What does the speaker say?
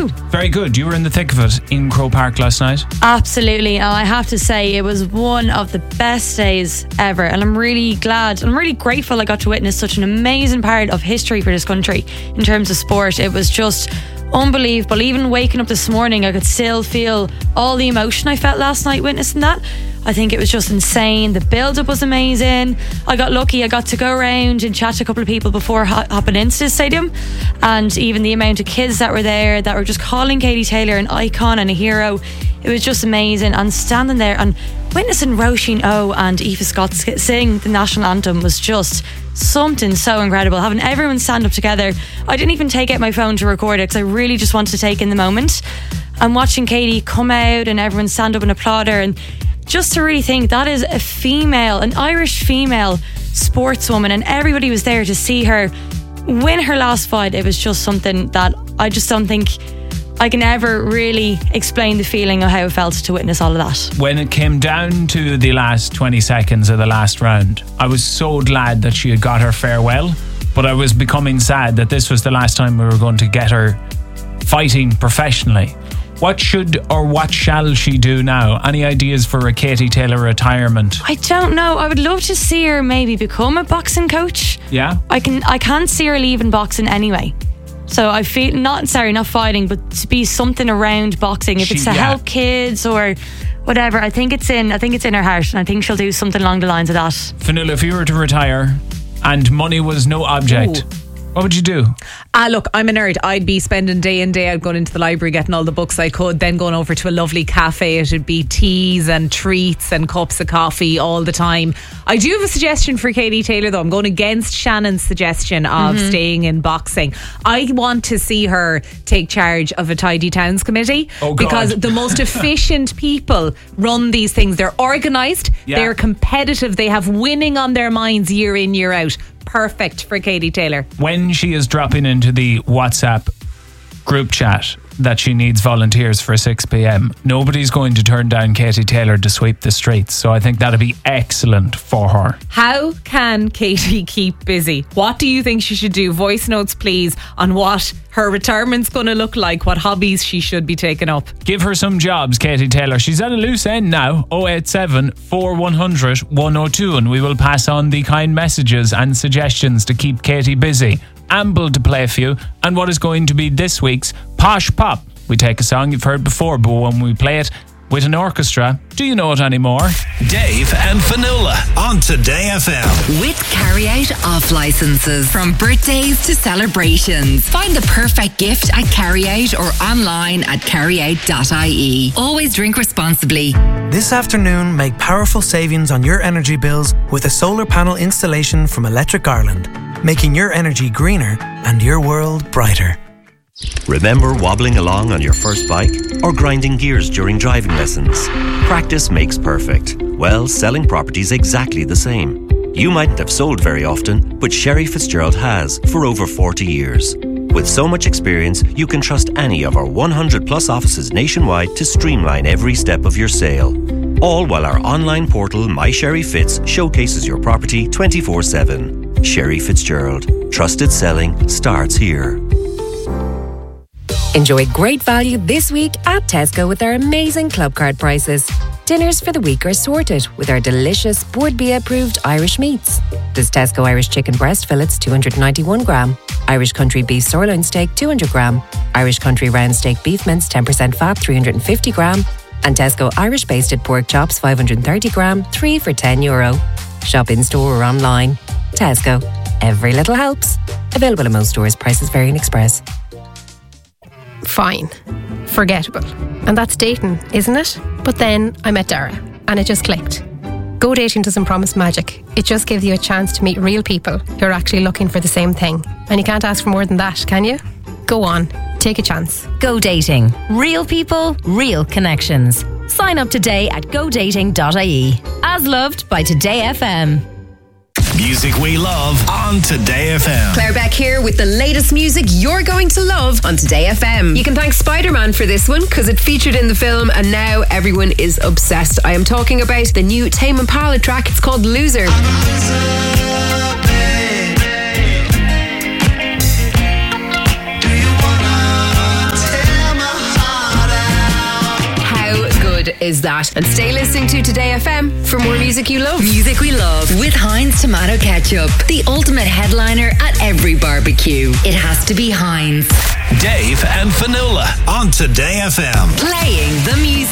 you? Very good. You were in the thick of it in Croke Park last night. Absolutely. I have to say, it was one of the best days ever, and I'm really glad, I'm really grateful I got to witness such an amazing part of history for this country in terms of sport. It was just unbelievable. Even waking up this morning, I could still feel all the emotion I felt last night witnessing that. I think it was just insane. The build-up was amazing. I got lucky. I got to go around and chat to a couple of people before hopping into the stadium, and even the amount of kids that were there that were just calling Katie Taylor an icon and a hero. It was just amazing. And standing there and witnessing Roisin O and Aoife Scott sing the national anthem was just something so incredible. Having everyone stand up together. I didn't even take out my phone to record it because I really just wanted to take in the moment. And watching Katie come out and everyone stand up and applaud her, and just to really think that is a female, an Irish female sportswoman, and everybody was there to see her win her last fight. It was just something that I just don't think I can ever really explain the feeling of how it felt to witness all of that. When it came down to the last 20 seconds of the last round, I was so glad that she had got her farewell, but I was becoming sad that this was the last time we were going to get her fighting professionally. What should or what shall she do now? Any ideas for a Katie Taylor retirement? I don't know. I would love to see her maybe become a boxing coach. Yeah? I can't see her leaving boxing anyway. So I feel not fighting, but to be something around boxing. If it's to help kids or whatever, I think it's in her heart, and I think she'll do something along the lines of that. Fionnuala, if you were to retire and money was no object, what would you do? Look, I'm a nerd. I'd be spending day in, day out going into the library, getting all the books I could, then going over to a lovely cafe. It'd be teas and treats and cups of coffee all the time. I do have a suggestion for Katie Taylor, though. I'm going against Shannon's suggestion of staying in boxing. I want to see her take charge of a Tidy Towns committee, because the most efficient people run these things. They're organised, they're competitive, they have winning on their minds year in, year out. Perfect for Katie Taylor. When she is dropping into the WhatsApp group chat that she needs volunteers for 6 p.m, nobody's going to turn down Katie Taylor to sweep the streets. So I think that'd be excellent for her. How can Katie keep busy? What do you think she should do? Voice notes, please, on what her retirement's going to look like, what hobbies she should be taking up. Give her some jobs, Katie Taylor. She's at a loose end now. 087 4100 102, and we will pass on the kind messages and suggestions to keep Katie busy. Amble to play for you, and what is going to be this week's Posh Pop. We take a song you've heard before, but when we play it with an orchestra, do you know it anymore? Dave and Fionnuala on Today FM. With Carry Out off licenses. From birthdays to celebrations. Find the perfect gift at Carry Out or online at carryout.ie. Always drink responsibly. This afternoon, make powerful savings on your energy bills with a solar panel installation from Electric Ireland, making your energy greener and your world brighter. Remember wobbling along on your first bike or grinding gears during driving lessons? Practice makes perfect. Well, selling property's exactly the same. You mightn't have sold very often, but Sherry Fitzgerald has for over 40 years. With so much experience, you can trust any of our 100 plus offices nationwide to streamline every step of your sale. All while our online portal, My Sherry Fitz, showcases your property 24/7. Sherry Fitzgerald. Trusted selling starts here. Enjoy great value this week at Tesco with our amazing club card prices. Dinners for the week are sorted with our delicious Board B approved Irish meats. There's Tesco Irish chicken breast fillets 291 gram, Irish country beef sirloin steak 200 gram, Irish country round steak beef mince 10% fat 350 gram, and Tesco Irish basted pork chops 530 gram, 3 for €10. Shop in store or online. Tesco. Every little helps. Available in most stores. Prices vary in Express. Fine. Forgettable. And that's dating, isn't it? But then I met Dara and it just clicked. Go Dating doesn't promise magic. It just gives you a chance to meet real people who are actually looking for the same thing. And you can't ask for more than that, can you? Go on. Take a chance. Go Dating. Real people, real connections. Sign up today at godating.ie. As loved by Today FM. Music we love on Today FM. Claire Beck here with the latest music you're going to love on Today FM. You can thank Spider-Man for this one because it featured in the film and now everyone is obsessed. I am talking about the new Tame Impala track. It's called Loser. is that. And stay listening to Today FM for more music you love. Music we love with Heinz Tomato Ketchup. The ultimate headliner at every barbecue. It has to be Heinz. Dave and Fionnuala on Today FM. Playing the music.